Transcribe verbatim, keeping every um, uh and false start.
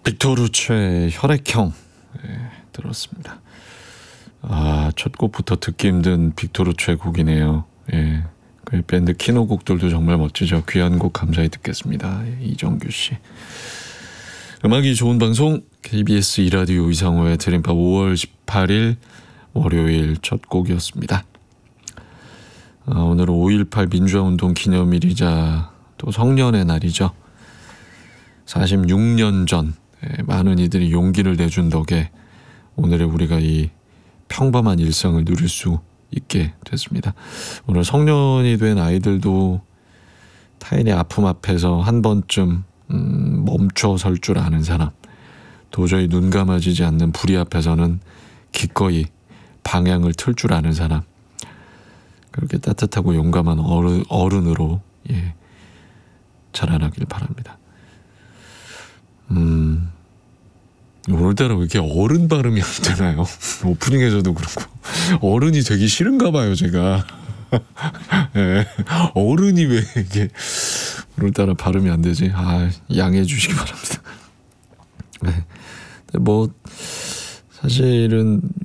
빅토르 루체의 혈액형 네, 들었습니다. 아, 첫 곡부터 듣기 힘든 빅토르 루체 곡이네요. 예, 그 밴드 키노 곡들도 정말 멋지죠. 귀한 곡 감사히 듣겠습니다. 예, 이정규 씨. 음악이 좋은 방송 케이비에스 이 라디오 이상호의 드림팝 오월 십팔일 월요일 첫 곡이었습니다. 아, 오늘은 오일팔 민주화운동 기념일이자 또 성년의 날이죠. 사십육 년 전 많은 이들이 용기를 내준 덕에 오늘의 우리가 이 평범한 일상을 누릴 수 있게 됐습니다. 오늘 성년이 된 아이들도 타인의 아픔 앞에서 한 번쯤 음, 멈춰 설 줄 아는 사람, 도저히 눈 감아지지 않는 불의 앞에서는 기꺼이 방향을 틀 줄 아는 사람, 그렇게 따뜻하고 용감한 어른, 어른으로 예, 자라나길 바랍니다. 음, 오늘따라 왜 이렇게 어른 발음이 안 되나요? 오프닝에서도 그렇고 어른이 되기 싫은가 봐요 제가. 네, 어른이 왜 이게 오늘따라 발음이 안 되지? 아, 양해해 주시기 바랍니다. 네, 뭐 사실은